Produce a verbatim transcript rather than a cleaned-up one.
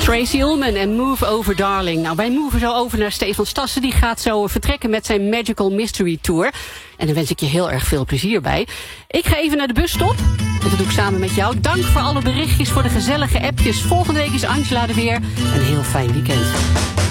Tracy Ullman en Move Over Darling. Nou, wij moven zo over naar Stefan Stassen. Die gaat zo vertrekken met zijn Magical Mystery Tour. En daar wens ik je heel erg veel plezier bij. Ik ga even naar de busstop. En dat doe ik samen met jou. Dank voor alle berichtjes, voor de gezellige appjes. Volgende week is Angela er weer. Een heel fijn weekend.